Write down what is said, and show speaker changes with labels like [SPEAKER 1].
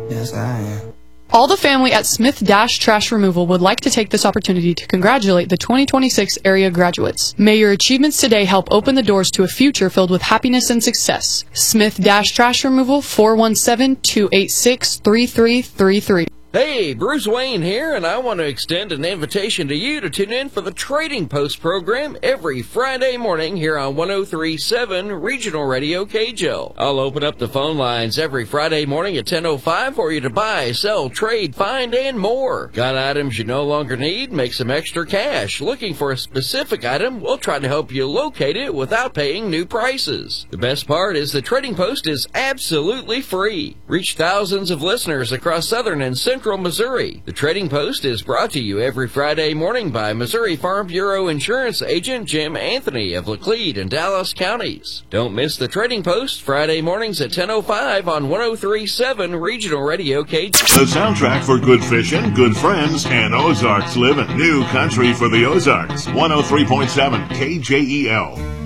[SPEAKER 1] Yes, I am.
[SPEAKER 2] All the family at Smith Dash Trash Removal would like to take this opportunity to congratulate the 2026 area graduates. May your achievements today help open the doors to a future filled with happiness and success. Smith Dash Trash Removal, 417-286-3333.
[SPEAKER 3] Hey, Bruce Wayne here, and I want to extend an invitation to you to tune in for the Trading Post program every Friday morning here on 103.7 Regional Radio KJL. I'll open up the phone lines every Friday morning at 10:05 for you to buy, sell, trade, find, and more. Got items you no longer need? Make some extra cash. Looking for a specific item? We'll try to help you locate it without paying new prices. The best part is the Trading Post is absolutely free. Reach thousands of listeners across southern and central Missouri. The Trading Post is brought to you every Friday morning by Missouri Farm Bureau Insurance Agent Jim Anthony of Laclede and Dallas counties. Don't miss the Trading Post Friday mornings at 10:05 on 103.7 Regional Radio KJL.
[SPEAKER 4] The soundtrack for good fishing, good friends, and Ozarks living. New country for the Ozarks. 103.7 KJEL.